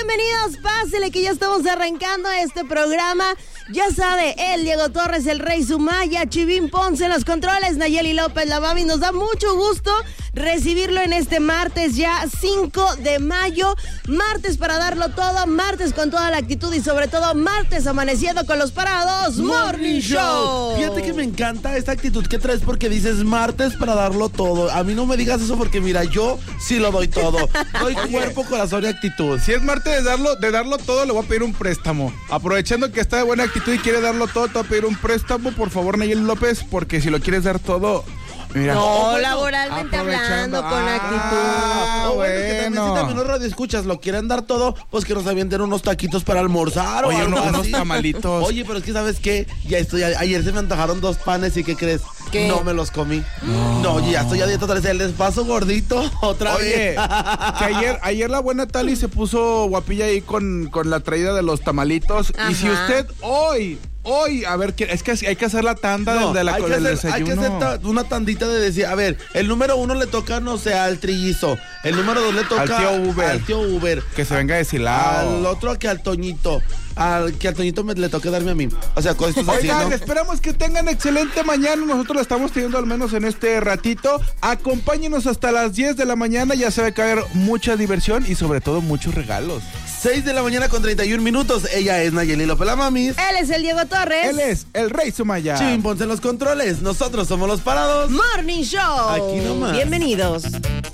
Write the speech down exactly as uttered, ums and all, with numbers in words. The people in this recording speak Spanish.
bienvenidos, pásele que ya estamos arrancando este programa. Ya sabe, el Diego Torres, el Rey Sumaya, Chivín Ponce en los controles, Nayeli López, la Mami. Nos da mucho gusto recibirlo en este martes ya cinco de mayo. Martes para darlo todo, martes con toda la actitud y sobre todo martes amaneciendo con los parados Morning Show. Fíjate que me encanta esta actitud que traes porque dices martes para darlo todo. A mí no me digas eso porque mira, yo sí lo doy todo. Doy cuerpo, corazón y actitud. Si es martes de darlo, de darlo todo, le voy a pedir un préstamo. Aprovechando que está de buena actitud y quiere darlo todo, te voy a pedir un préstamo, por favor, Nayeli López, porque si lo quieres dar todo... Mira, no, oh, bueno, laboralmente hablando, con ah, actitud. Ah, bueno, que también si también los radioescuchas lo quieren dar todo, pues que nos avienten unos taquitos para almorzar. Oye, o algo unos, así. unos tamalitos. Oye, pero es que ¿sabes qué? Ya estoy, ayer se me antojaron dos panes y ¿qué crees? ¿Qué? No me los comí. No, no oye, ya estoy a dieta otra vez. Les paso gordito otra Oye, vez. que ayer, ayer la buena Tali se puso guapilla ahí con, con la traída de los tamalitos. Ajá. Y si usted hoy... Hoy, a ver, es que hay que hacer la tanda No, de la, hay, que del hacer, hay que hacer ta- una tandita de decir, a ver, el número uno le toca, no sé, al trillizo. El número dos le toca al tío Uber. Al tío Uber. Que se venga de Silao. Al otro que al Toñito. Al que al Toñito me, le toque darme a mí. O sea, con estos así, Oigan, ¿no? esperamos que tengan excelente mañana. Nosotros la estamos teniendo al menos en este ratito. Acompáñenos hasta las diez de la mañana. Ya se va a caer mucha diversión y sobre todo muchos regalos. seis de la mañana con treinta y un minutos. Ella es Nayeli López, la Mamis. Él es el Diego Torres. Él es el Rey Sumaya. Chivín Ponce en los controles. Nosotros somos los parados. Morning Show. Aquí nomás. Bienvenidos.